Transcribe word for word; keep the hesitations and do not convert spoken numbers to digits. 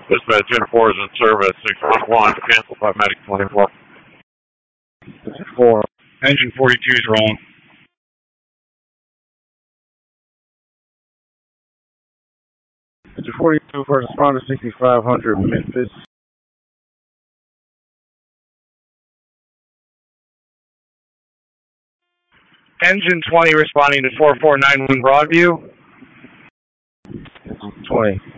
Dispatch ten four is in service, six one one, cancel by Medic twenty-four. four. Engine forty-two is rolling. Engine forty-two, first responder sixty-five hundred Memphis. Engine twenty responding to four four nine one Broadview. twenty.